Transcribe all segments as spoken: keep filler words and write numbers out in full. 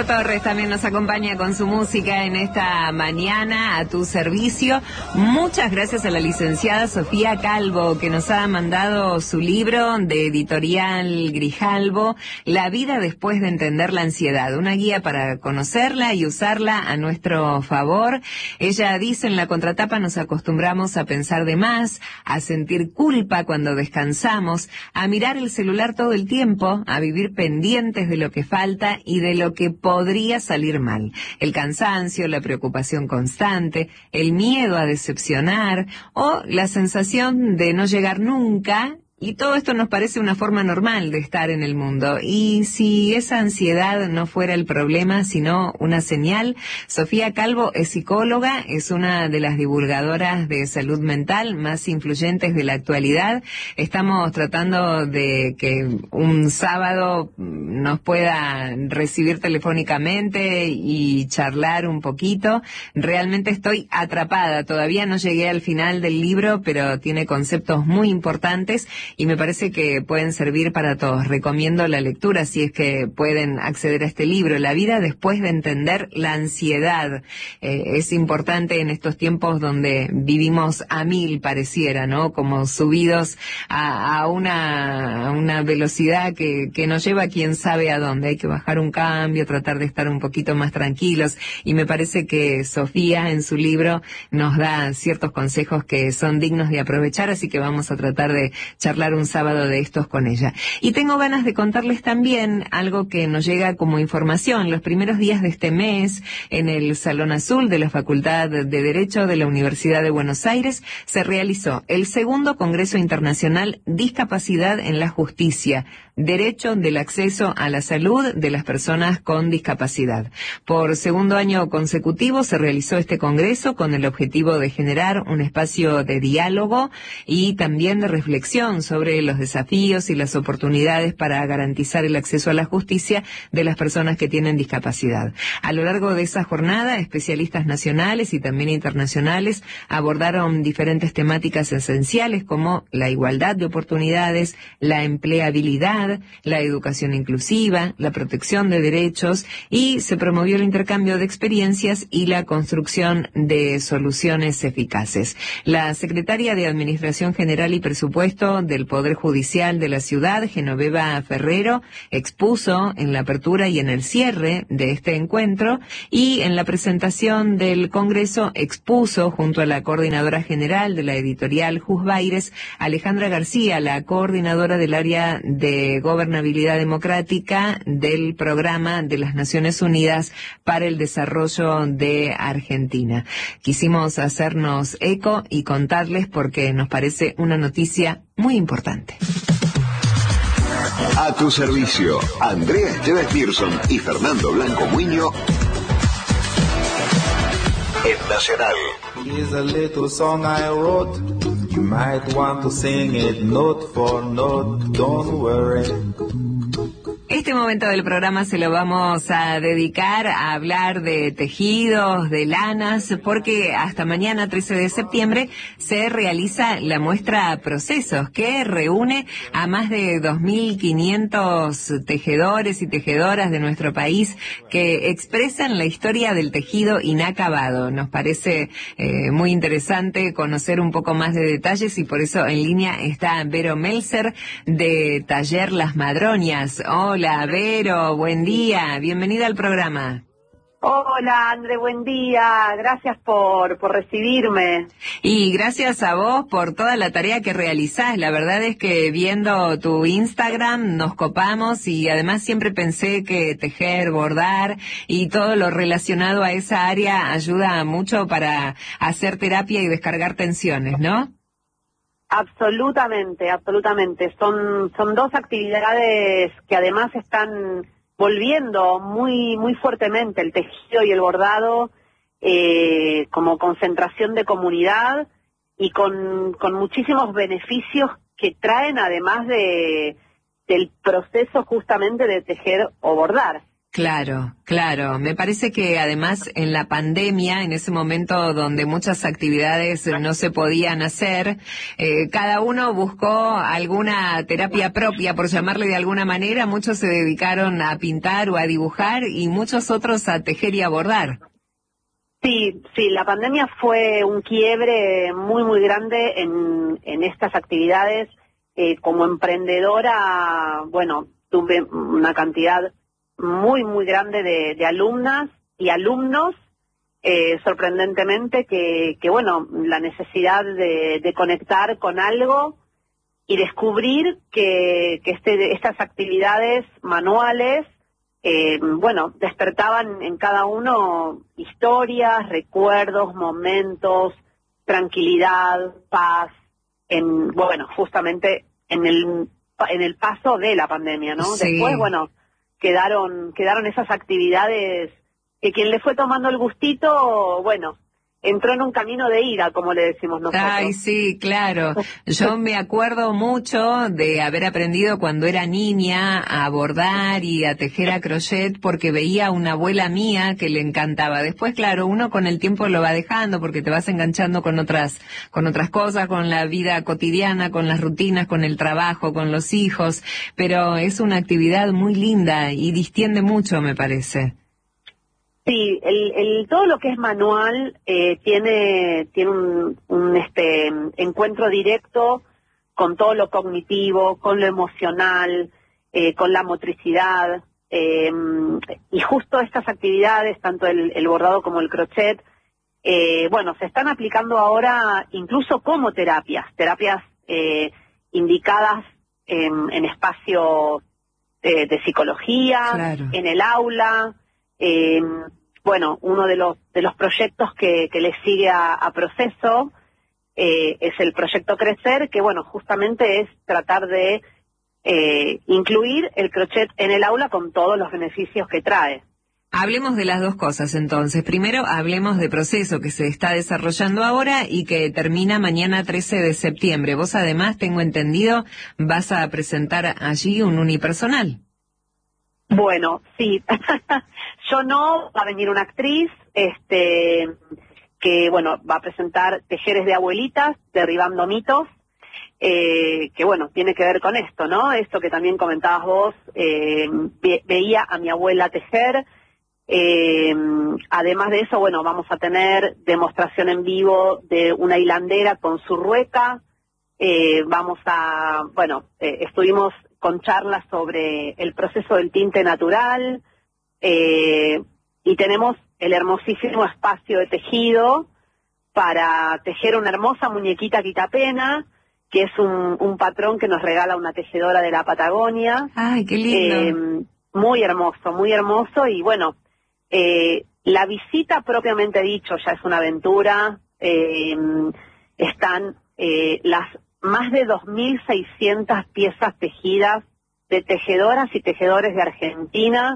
Diego Torres también nos acompaña con su música en esta mañana a tu servicio. Muchas gracias a la licenciada Sofía Calvo, que nos ha mandado su libro de editorial Grijalbo, La vida después de entender la ansiedad, una guía para conocerla y usarla a nuestro favor. Ella dice en la contratapa: nos acostumbramos a pensar de más, a sentir culpa cuando descansamos, a mirar el celular todo el tiempo, a vivir pendientes de lo que falta y de lo que podría salir mal. El cansancio, la preocupación constante, el miedo a decepcionar o la sensación de no llegar nunca. Y todo esto nos parece una forma normal de estar en el mundo. Y si esa ansiedad no fuera el problema, sino una señal. Sofía Calvo es psicóloga, es una de las divulgadoras de salud mental más influyentes de la actualidad. Estamos tratando de que un sábado nos pueda recibir telefónicamente y charlar un poquito. Realmente estoy atrapada. Todavía no llegué al final del libro, pero tiene conceptos muy importantes y me parece que pueden servir para todos. Recomiendo la lectura si es que pueden acceder a este libro, La vida después de entender la ansiedad. Eh, es importante en estos tiempos donde vivimos a mil, pareciera, ¿no? Como subidos a, a, una, a una velocidad que, que nos lleva a quién sabe a dónde. Hay que bajar un cambio, tratar de estar un poquito más tranquilos. Y me parece que Sofía en su libro nos da ciertos consejos que son dignos de aprovechar, así que vamos a tratar de charlar un sábado de estos con ella. Y tengo ganas de contarles también algo que nos llega como información. Los primeros días de este mes, en el Salón Azul de la Facultad de Derecho de la Universidad de Buenos Aires, se realizó el segundo Congreso Internacional Discapacidad en la Justicia, Derecho del Acceso a la Salud de las Personas con Discapacidad. Por segundo año consecutivo se realizó este congreso con el objetivo de generar un espacio de diálogo y también de reflexión sobre los desafíos y las oportunidades para garantizar el acceso a la justicia de las personas que tienen discapacidad. A lo largo de esa jornada, especialistas nacionales y también internacionales abordaron diferentes temáticas esenciales como la igualdad de oportunidades, la empleabilidad, la educación inclusiva, la protección de derechos, y se promovió el intercambio de experiencias y la construcción de soluciones eficaces. La secretaria de Administración General y Presupuesto del Poder Judicial de la ciudad, Genoveva Ferrero, expuso en la apertura y en el cierre de este encuentro, y en la presentación del Congreso expuso junto a la coordinadora general de la editorial Jusbaires, Alejandra García, la coordinadora del área de Gobernabilidad Democrática del Programa de las Naciones Unidas para el Desarrollo de Argentina. Quisimos hacernos eco y contarles porque nos parece una noticia muy importante. A tu servicio, Andrea Esteves Pearson y Fernando Blanco Muño en Nacional. Here's a little song I wrote. You might want to sing it note for note. Don't worry. Este momento del programa se lo vamos a dedicar a hablar de tejidos, de lanas, porque hasta mañana, trece de septiembre, se realiza la muestra Procesos, que reúne a más de dos mil quinientos tejedores y tejedoras de nuestro país que expresan la historia del tejido inacabado. Nos parece eh, muy interesante conocer un poco más de detalles y por eso en línea está Vero Melzer de Taller Las Madroñas. Hola. Hola, Vero, buen día, bienvenida al programa. Hola, André, buen día, gracias por, por recibirme. Y gracias a vos por toda la tarea que realizás. La verdad es que viendo tu Instagram nos copamos y además siempre pensé que tejer, bordar y todo lo relacionado a esa área ayuda mucho para hacer terapia y descargar tensiones, ¿no? Absolutamente, absolutamente. Son, son dos actividades que además están volviendo muy, muy fuertemente el tejido y el bordado eh, como concentración de comunidad y con, con muchísimos beneficios que traen además de del proceso justamente de tejer o bordar. Claro, claro. Me parece que además en la pandemia, en ese momento donde muchas actividades no se podían hacer, eh, cada uno buscó alguna terapia propia, por llamarle de alguna manera. Muchos se dedicaron a pintar o a dibujar y muchos otros a tejer y a bordar. Sí, sí, la pandemia fue un quiebre muy, muy grande en, en estas actividades. Eh, como emprendedora, bueno, tuve una cantidad muy, muy grande de, de alumnas y alumnos, eh, sorprendentemente, que, que, bueno, la necesidad de, de conectar con algo y descubrir que, que este, estas actividades manuales, eh, bueno, despertaban en cada uno historias, recuerdos, momentos, tranquilidad, paz, en, bueno, justamente en el, en el paso de la pandemia, ¿no? Sí. Después, bueno, quedaron quedaron esas actividades que quien le fue tomando el gustito, bueno, entró en un camino de ira, como le decimos nosotros. Ay, sí, claro. Yo me acuerdo mucho de haber aprendido cuando era niña a bordar y a tejer a crochet porque veía a una abuela mía que le encantaba. Después, claro, uno con el tiempo lo va dejando porque te vas enganchando con otras, con otras cosas, con la vida cotidiana, con las rutinas, con el trabajo, con los hijos. Pero es una actividad muy linda y distiende mucho, me parece. Sí, el, el, todo lo que es manual eh, tiene tiene un, un este encuentro directo con todo lo cognitivo, con lo emocional, eh, con la motricidad, eh, y justo estas actividades, tanto el, el bordado como el crochet, eh, bueno, se están aplicando ahora incluso como terapias, terapias eh, indicadas en, en espacios eh, de psicología, Claro. en el aula. Eh, bueno, uno de los de los proyectos que, que le sigue a, a Proceso eh, es el proyecto Crecer, que bueno, justamente es tratar de eh, incluir el crochet en el aula con todos los beneficios que trae. Hablemos de las dos cosas entonces. Primero, hablemos de Proceso que se está desarrollando ahora y que termina mañana trece de septiembre. Vos además, tengo entendido, vas a presentar allí un unipersonal. Bueno, sí. Yo no, va a venir una actriz, este, que bueno, va a presentar Tejeres de Abuelitas, Derribando Mitos, eh, que bueno, tiene que ver con esto, ¿no? Esto que también comentabas vos, eh, ve, veía a mi abuela tejer. Eh, además de eso, bueno, vamos a tener demostración en vivo de una hilandera con su rueca. Eh, vamos a, bueno, eh, estuvimos con charlas sobre el proceso del tinte natural, eh, y tenemos el hermosísimo espacio de tejido para tejer una hermosa muñequita quitapena, que es un, un patrón que nos regala una tejedora de la Patagonia. Ay, qué lindo. Eh, muy hermoso, muy hermoso, y bueno, eh, la visita propiamente dicho ya es una aventura. Eh, están eh, las más de dos mil seiscientas piezas tejidas de tejedoras y tejedores de Argentina,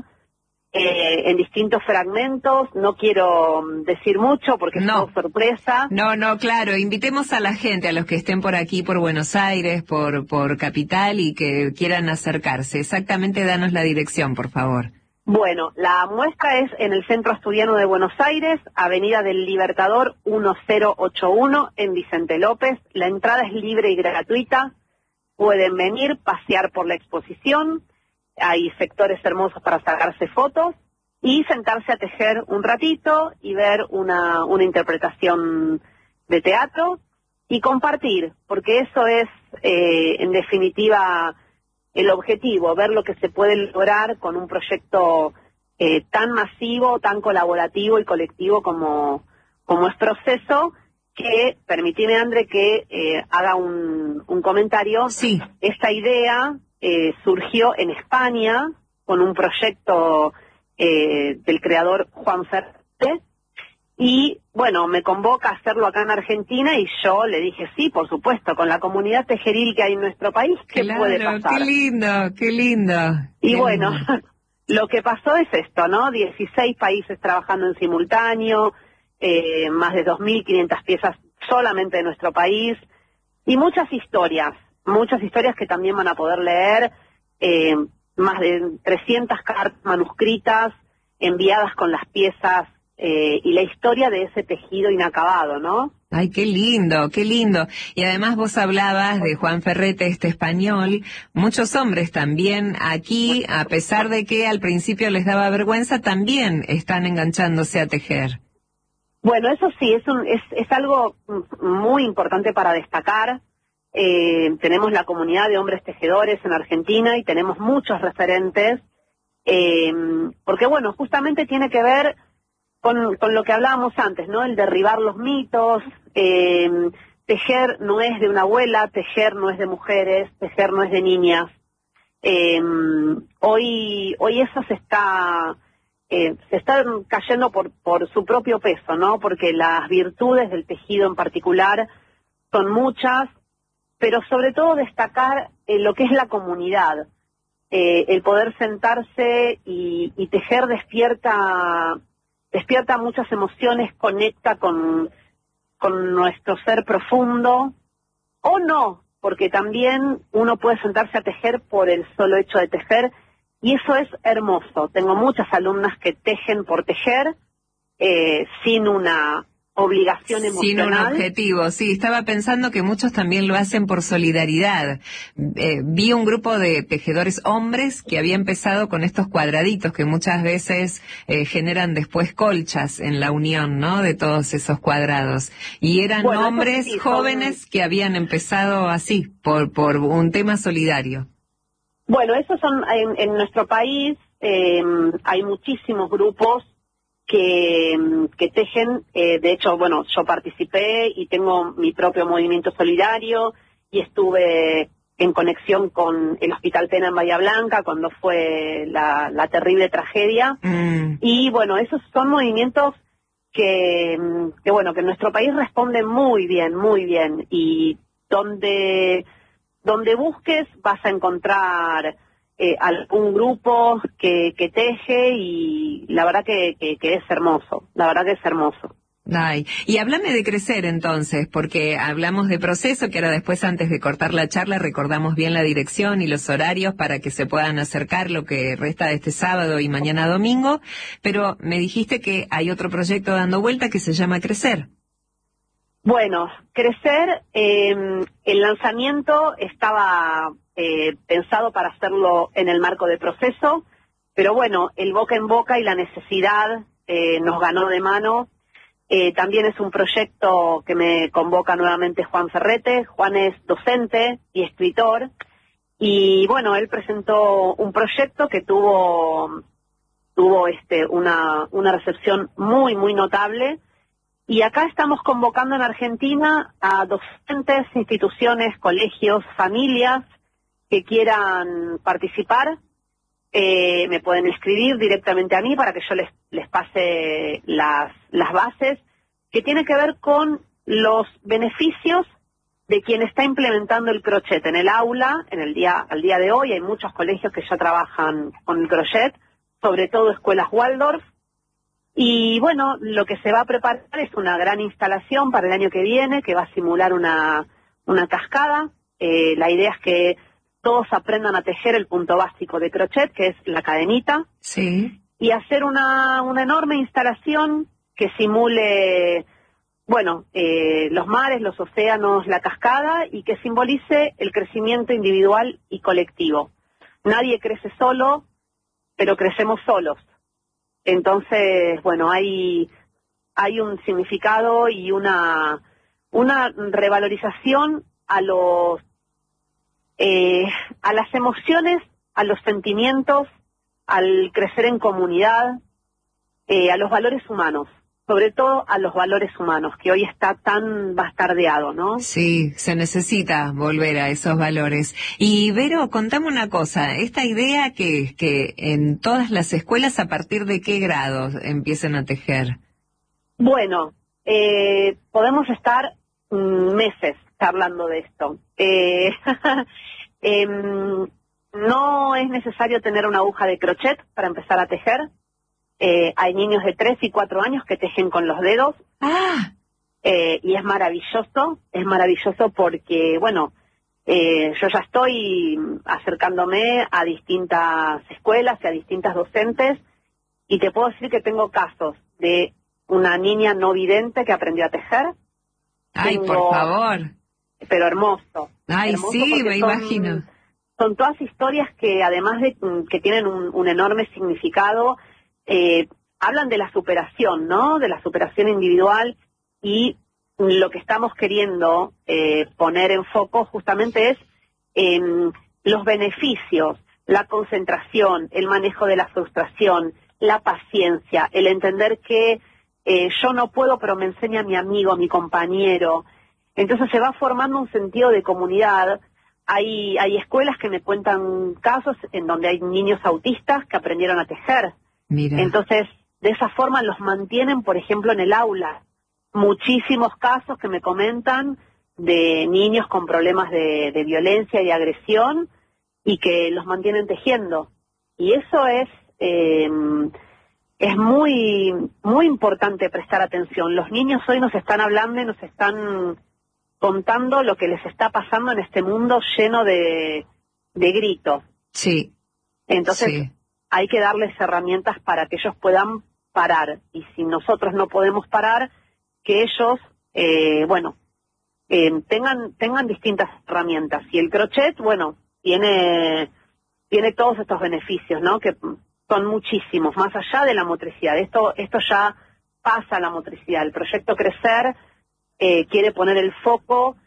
eh, en distintos fragmentos. No quiero decir mucho porque No. es todo sorpresa. No, no, claro, invitemos a la gente, a los que estén por aquí, por Buenos Aires, por, por Capital y que quieran acercarse. Exactamente, danos la dirección, por favor. Bueno, la muestra es en el Centro Asturiano de Buenos Aires, Avenida del Libertador mil ochenta y uno, en Vicente López. La entrada es libre y gratuita. Pueden venir, pasear por la exposición. Hay sectores hermosos para sacarse fotos y sentarse a tejer un ratito y ver una, una interpretación de teatro y compartir, porque eso es, eh, en definitiva, el objetivo, ver lo que se puede lograr con un proyecto eh, tan masivo, tan colaborativo y colectivo como, como es Proceso, que, permitime, André, que eh, haga un, un comentario. Sí. Esta idea eh, surgió en España con un proyecto eh, del creador Juan Fernández, y bueno, me convoca a hacerlo acá en Argentina y yo le dije sí, por supuesto, con la comunidad tejeril que hay en nuestro país, ¿qué Claro, puede pasar? qué lindo, qué lindo. Y Qué bueno, lindo. lo que pasó es esto, ¿no? dieciséis países trabajando en simultáneo, eh, más de dos mil quinientas piezas solamente de nuestro país, y muchas historias, muchas historias que también van a poder leer, eh, más de trescientas cartas manuscritas enviadas con las piezas eh, y la historia de ese tejido inacabado, ¿no? Ay, qué lindo, qué lindo. Y además vos hablabas de Juan Ferrete, este español. Muchos hombres también aquí, a pesar de que al principio les daba vergüenza, también están enganchándose a tejer. Bueno, eso sí, es, un, es, es algo muy importante para destacar. Eh, tenemos la comunidad de hombres tejedores en Argentina y tenemos muchos referentes, eh, porque bueno, justamente tiene que ver con, con lo que hablábamos antes, ¿no? El derribar los mitos. Eh, tejer no es de una abuela, tejer no es de mujeres, tejer no es de niñas. Eh, hoy, hoy eso se está... Eh, se están cayendo por, por su propio peso, ¿no? Porque las virtudes del tejido en particular son muchas, pero sobre todo destacar eh, lo que es la comunidad. Eh, el poder sentarse y, y tejer despierta, despierta muchas emociones, conecta con, con nuestro ser profundo, o no, porque también uno puede sentarse a tejer por el solo hecho de tejer. Y eso es hermoso. Tengo muchas alumnas que tejen por tejer, eh, sin una obligación emocional. Sin un objetivo, sí. Estaba pensando que muchos también lo hacen por solidaridad. Eh, vi un grupo de tejedores hombres que había empezado con estos cuadraditos que muchas veces eh, generan después colchas en la unión, ¿no? De todos esos cuadrados. Y eran bueno, hombres sí, jóvenes son... que habían empezado así, por, por un tema solidario. Bueno, esos son, en, en nuestro país eh, hay muchísimos grupos que, que tejen, eh, de hecho, bueno, yo participé y tengo mi propio movimiento solidario y estuve en conexión con el Hospital Pena en Bahía Blanca cuando fue la, la terrible tragedia. Mm. Y bueno, esos son movimientos que, que, bueno, que en nuestro país responden muy bien, muy bien, y donde... Donde busques vas a encontrar eh, algún grupo que, que teje y la verdad que, que, que es hermoso, la verdad que es hermoso. Ay, y háblame de crecer entonces, porque hablamos de proceso, que ahora después antes de cortar la charla recordamos bien la dirección y los horarios para que se puedan acercar lo que resta de este sábado y mañana domingo, pero me dijiste que hay otro proyecto dando vuelta que se llama Crecer. Bueno, Crecer, eh, el lanzamiento estaba eh, pensado para hacerlo en el marco de proceso, pero bueno, el boca en boca y la necesidad eh, nos ganó de mano. Eh, también es un proyecto que me convoca nuevamente Juan Ferrete. Juan es docente y escritor, y bueno, él presentó un proyecto que tuvo, tuvo este, una, una recepción muy, muy notable. Y acá estamos convocando en Argentina a docentes, instituciones, colegios, familias que quieran participar. Eh, me pueden escribir directamente a mí para que yo les, les pase las, las bases, que tiene que ver con los beneficios de quien está implementando el crochet en el aula. En el día, al día de hoy hay muchos colegios que ya trabajan con el crochet, sobre todo escuelas Waldorf. Y bueno, lo que se va a preparar es una gran instalación para el año que viene, que va a simular una, una cascada. Eh, la idea es que todos aprendan a tejer el punto básico de crochet, que es la cadenita. Sí. Y hacer una, una enorme instalación que simule, bueno, eh, los mares, los océanos, la cascada, y que simbolice el crecimiento individual y colectivo. Nadie crece solo, pero crecemos solos. Entonces, bueno, hay hay un significado y una una revalorización a los eh, a las emociones, a los sentimientos, al crecer en comunidad, eh, a los valores humanos, sobre todo a los valores humanos, que hoy está tan bastardeado, ¿no? Sí, se necesita volver a esos valores. Y Vero, contame una cosa, esta idea que es que en todas las escuelas, ¿a partir de qué grado empiecen a tejer? Bueno, eh, podemos estar mm, meses charlando de esto. Eh, eh, no es necesario tener una aguja de crochet para empezar a tejer. Eh, hay niños de tres y cuatro años que tejen con los dedos. ¡Ah! Eh, y es maravilloso, es maravilloso porque, bueno, Eh, yo ya estoy acercándome a distintas escuelas y a distintas docentes y te puedo decir que tengo casos de una niña no vidente que aprendió a tejer. Ay, Tengo, por favor. Pero hermoso. Ay, hermoso sí, me son, imagino. Son todas historias que además de que tienen un, un enorme significado, eh, hablan de la superación, ¿no? De la superación individual y lo que estamos queriendo eh, poner en foco justamente es eh, los beneficios, la concentración, el manejo de la frustración, la paciencia, el entender que eh, yo no puedo, pero me enseña mi amigo, mi compañero. Entonces se va formando un sentido de comunidad. Hay, hay escuelas que me cuentan casos en donde hay niños autistas que aprendieron a tejer. Mira. Entonces, de esa forma los mantienen, por ejemplo, en el aula. Muchísimos casos que me comentan de niños con problemas de, de violencia y agresión y que los mantienen tejiendo. Y eso es eh, es muy muy importante prestar atención. Los niños hoy nos están hablando y nos están contando lo que les está pasando en este mundo lleno de, de gritos. Sí. Entonces sí. hay que darles herramientas para que ellos puedan parar. Y si nosotros no podemos parar, que ellos, eh, bueno, eh, tengan tengan distintas herramientas. Y el crochet, bueno, tiene tiene todos estos beneficios, ¿no? Que son muchísimos, más allá de la motricidad. Esto esto ya pasa a la motricidad. El proyecto Crecer eh, quiere poner el foco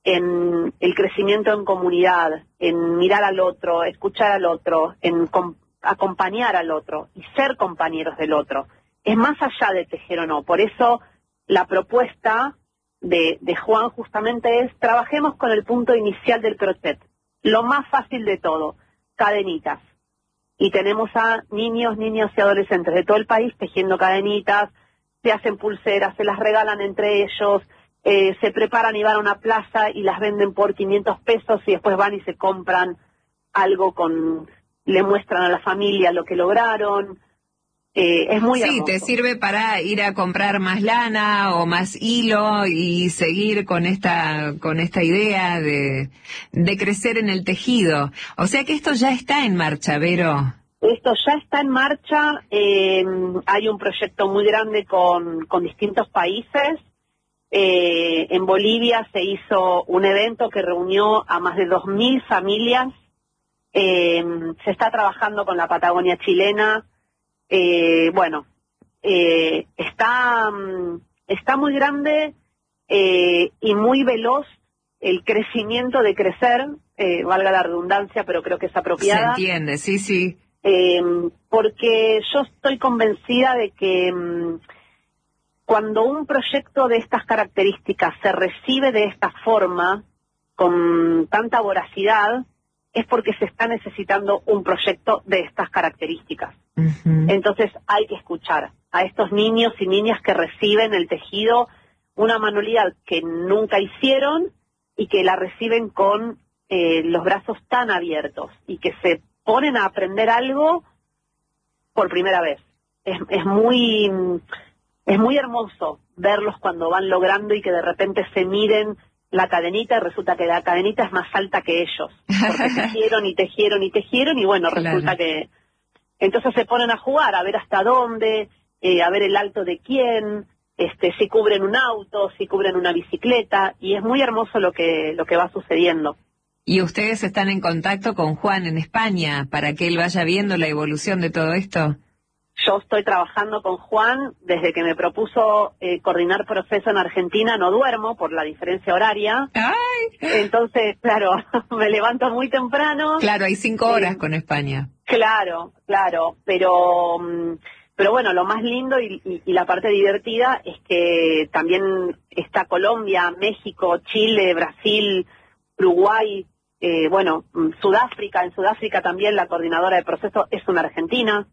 en el crecimiento en comunidad, en mirar al otro, escuchar al otro, en acompañar al otro y ser compañeros del otro. Es más allá de tejer o no. Por eso la propuesta de, de Juan justamente es trabajemos con el punto inicial del crochet. Lo más fácil de todo, cadenitas. Y tenemos a niños, niñas y adolescentes de todo el país tejiendo cadenitas, se hacen pulseras, se las regalan entre ellos, eh, se preparan y van a una plaza y las venden por quinientos pesos y después van y se compran algo con, le muestran a la familia lo que lograron. Eh, es muy sí, hermoso. Te sirve para ir a comprar más lana o más hilo y seguir con esta con esta idea de, de crecer en el tejido. O sea que esto ya está en marcha, Vero. Esto ya está en marcha. Eh, hay un proyecto muy grande con, con distintos países. Eh, en Bolivia se hizo un evento que reunió a más de dos mil familias. Eh, se está trabajando con la Patagonia chilena. Eh, bueno, eh, está, está muy grande eh, y muy veloz el crecimiento de crecer, eh, valga la redundancia, pero creo que es apropiada. Se entiende, sí, sí. Eh, porque yo estoy convencida de que um, cuando un proyecto de estas características se recibe de esta forma, con tanta voracidad, es porque se está necesitando un proyecto de estas características. Uh-huh. Entonces hay que escuchar a estos niños y niñas que reciben el tejido, una manualidad que nunca hicieron y que la reciben con eh, los brazos tan abiertos y que se ponen a aprender algo por primera vez. Es, es muy es muy hermoso verlos cuando van logrando y que de repente se miren la cadenita y resulta que la cadenita es más alta que ellos, porque tejieron y tejieron y tejieron y bueno, claro. Resulta que entonces se ponen a jugar, a ver hasta dónde, eh, a ver el alto de quién, este, si cubren un auto, si cubren una bicicleta, y es muy hermoso lo que lo que va sucediendo. ¿Y ustedes están en contacto con Juan en España para que él vaya viendo la evolución de todo esto? Yo estoy trabajando con Juan desde que me propuso eh, coordinar proceso en Argentina, no duermo por la diferencia horaria. ¡Ay! Entonces, claro, me levanto muy temprano. Claro, hay cinco horas eh, con España. Claro, claro, pero pero bueno, lo más lindo y, y, y la parte divertida es que también está Colombia, México, Chile, Brasil, Uruguay, eh, bueno, Sudáfrica. En Sudáfrica también la coordinadora de proceso es una argentina.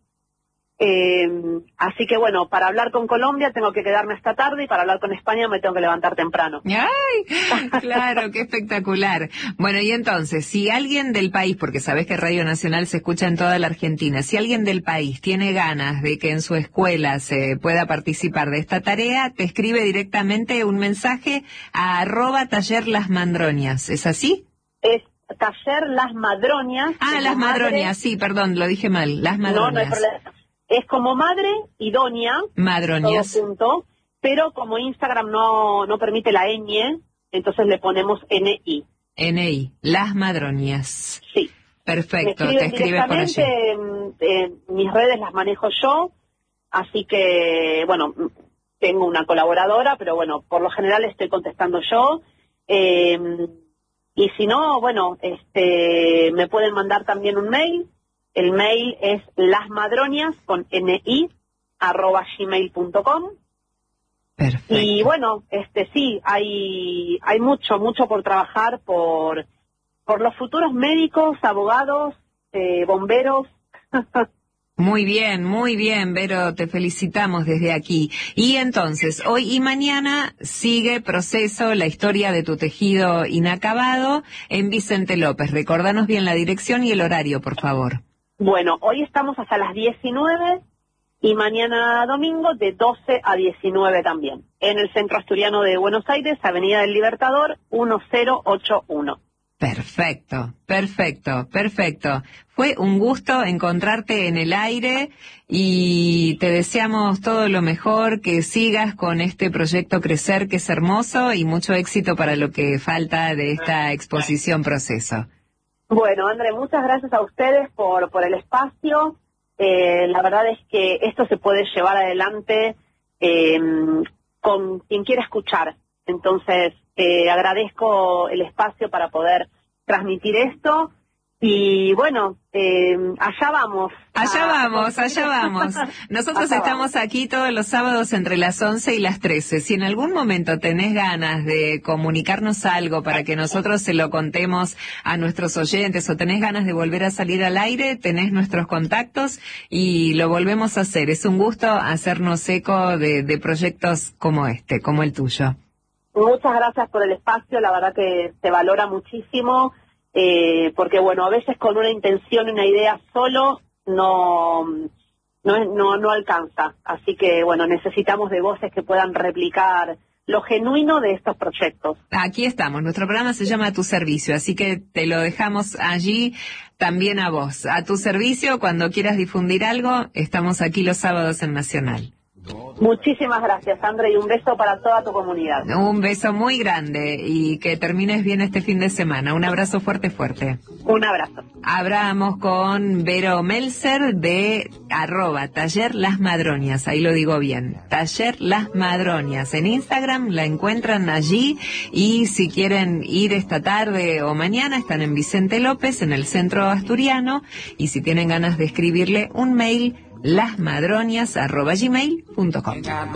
Eh, así que bueno, para hablar con Colombia tengo que quedarme hasta tarde y para hablar con España me tengo que levantar temprano. ¡Ay! Claro, qué espectacular. Bueno, y entonces, si alguien del país, porque sabés que Radio Nacional se escucha en toda la Argentina, si alguien del país tiene ganas de que en su escuela se pueda participar de esta tarea, te escribe directamente un mensaje a arroba taller las mandroñas, ¿es así? Es Taller Las Madroñas. Ah, Las Madroñas, madre... sí, perdón, lo dije mal. Las Madroñas. No, no hay problema. Es como madre y doña. Madroñas. Todo junto, pero como Instagram no, no permite la ñ, entonces le ponemos N I. N I, Las Madroñas. Sí. Perfecto, te escribes por allí. En, en mis redes las manejo yo, así que, bueno, tengo una colaboradora, pero bueno, por lo general estoy contestando yo. Eh, y si no, bueno, este, me pueden mandar también un mail. El mail es lasmadroñas con ni arroba gmail punto com. Perfecto. Y bueno, este sí, hay hay mucho, mucho por trabajar por por los futuros médicos, abogados, eh, bomberos. Muy bien, muy bien, Vero, te felicitamos desde aquí. Y entonces, hoy y mañana sigue Proceso, la historia de tu tejido inacabado en Vicente López. Recordanos bien la dirección y el horario, por favor. Bueno, hoy estamos hasta las diecinueve y mañana domingo de doce a diecinueve también, en el Centro Asturiano de Buenos Aires, Avenida del Libertador, diez ochenta y uno. Perfecto, perfecto, perfecto. Fue un gusto encontrarte en el aire y te deseamos todo lo mejor, que sigas con este proyecto Crecer, que es hermoso, y mucho éxito para lo que falta de esta exposición Proceso. Bueno, André, muchas gracias a ustedes por, por el espacio. Eh, la verdad es que esto se puede llevar adelante eh, con quien quiera escuchar. Entonces, eh, agradezco el espacio para poder transmitir esto. Y bueno, eh, allá vamos. Allá vamos, allá vamos. Nosotros allá estamos vamos. Aquí todos los sábados entre las once y las trece. Si en algún momento tenés ganas de comunicarnos algo para que nosotros se lo contemos a nuestros oyentes, o tenés ganas de volver a salir al aire, tenés nuestros contactos y lo volvemos a hacer. Es un gusto hacernos eco de, de proyectos como este, como el tuyo. Muchas gracias por el espacio, la verdad que se valora muchísimo. Eh, porque bueno, a veces con una intención y una idea solo no, no, no, no alcanza. Así que bueno, necesitamos de voces que puedan replicar lo genuino de estos proyectos. Aquí estamos, nuestro programa se llama A Tu Servicio, así que te lo dejamos allí también a vos. A tu servicio, cuando quieras difundir algo, estamos aquí los sábados en Nacional. Muchísimas gracias, André, y un beso para toda tu comunidad. Un beso muy grande y que termines bien este fin de semana. Un abrazo fuerte, fuerte. Un abrazo. Hablamos con Vero Melzer de arroba Taller Las Madroñas, ahí lo digo bien, Taller Las Madroñas. En Instagram la encuentran allí, y si quieren ir esta tarde o mañana, están en Vicente López, en el Centro Asturiano, y si tienen ganas de escribirle un mail, lasmadroñas arroba gmail punto com.